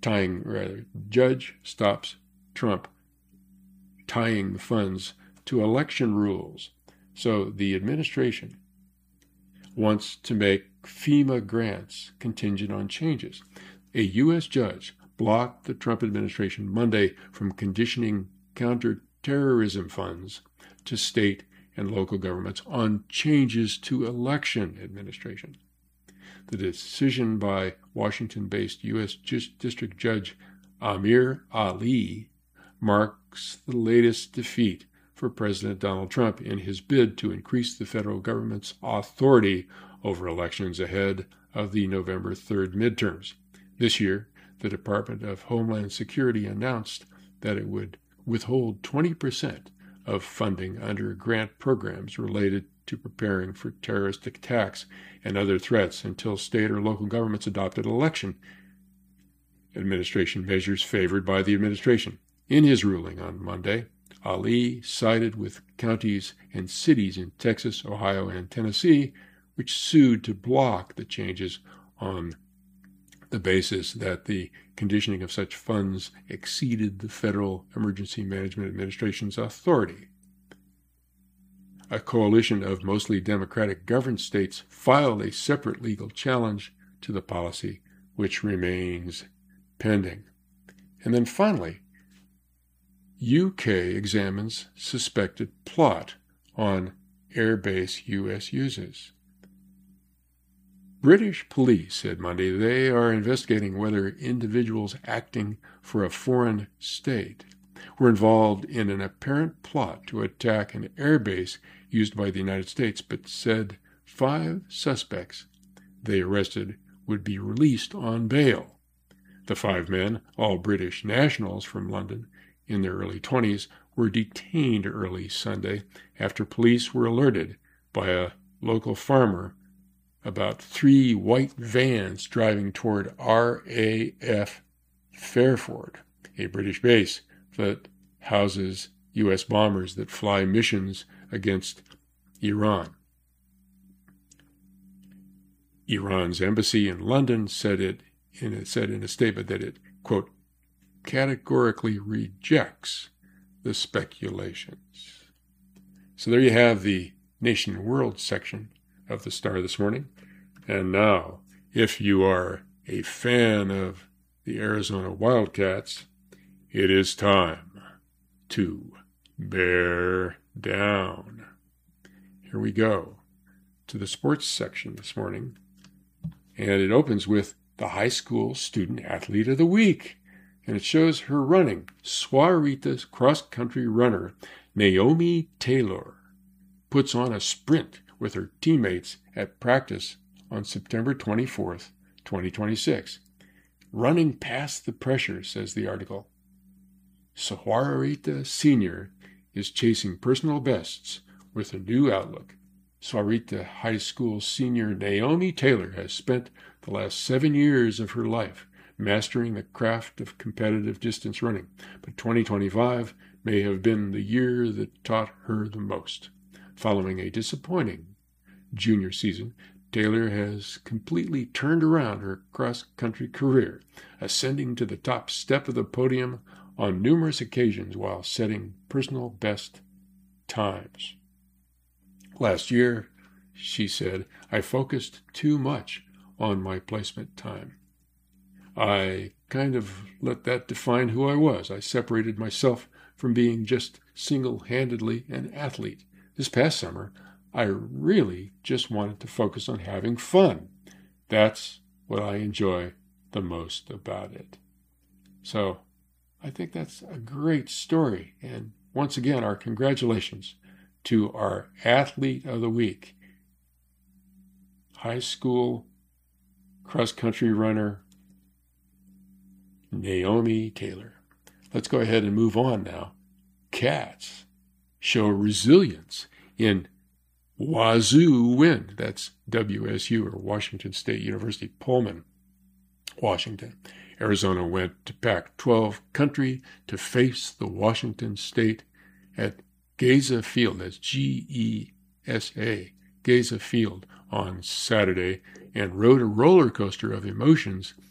Judge stops Trump tying the funds to election rules. So the administration wants to make FEMA grants contingent on changes. A U.S. judge blocked the Trump administration Monday from conditioning counterterrorism funds to state and local governments on changes to election administration. The decision by Washington-based U.S. District Judge Amir Ali marks the latest defeat for President Donald Trump in his bid to increase the federal government's authority over elections ahead of the November 3rd midterms. This year, the Department of Homeland Security announced that it would withhold 20% of funding under grant programs related to preparing for terrorist attacks and other threats until state or local governments adopted election administration measures favored by the administration. In his ruling on Monday, Ali sided with counties and cities in Texas, Ohio, and Tennessee, which sued to block the changes on the basis that the conditioning of such funds exceeded the Federal Emergency Management Administration's authority. A coalition of mostly Democratic-governed states filed a separate legal challenge to the policy, which remains pending. And then finally, UK examines suspected plot on airbase U.S. uses. British police said Monday they are investigating whether individuals acting for a foreign state were involved in an apparent plot to attack an airbase used by the United States, but said 5 suspects they arrested would be released on bail. The 5 men, all British nationals from London in their early 20s, were detained early Sunday after police were alerted by a local farmer about 3 white vans driving toward RAF Fairford, a British base that houses U.S. bombers that fly missions against Iran. Iran's embassy in London said in a statement that it, quote, categorically rejects the speculations. So there you have the Nation World section of the Star this morning. And now, if you are a fan of the Arizona Wildcats, it is time to bear down. Here we go to the sports section this morning. And it opens with the high school student athlete of the week. And it shows her running. Sahuarita's cross-country runner, Naomi Taylor, puts on a sprint with her teammates at practice on September 24th, 2026. Running past the pressure, says the article. Sahuarita Senior is chasing personal bests with a new outlook. Sahuarita High School senior Naomi Taylor has spent the last 7 years of her life mastering the craft of competitive distance running, but 2025 may have been the year that taught her the most. Following a disappointing junior season, Taylor has completely turned around her cross-country career, ascending to the top step of the podium on numerous occasions while setting personal best times. Last year, she said, I focused too much on my placement time. I kind of let that define who I was. I separated myself from being just single-handedly an athlete. This past summer, I really just wanted to focus on having fun. That's what I enjoy the most about it. So I think that's a great story. And once again, our congratulations to our athlete of the week, high school cross-country runner, Naomi Taylor. Let's go ahead and move on now. Cats show resilience in Wazoo win. That's WSU, or Washington State University, Pullman, Washington. Arizona went to Pac-12 country to face the Washington State at Geza Field. That's G-E-S-A, Geza Field, on Saturday, and rode a roller coaster of emotions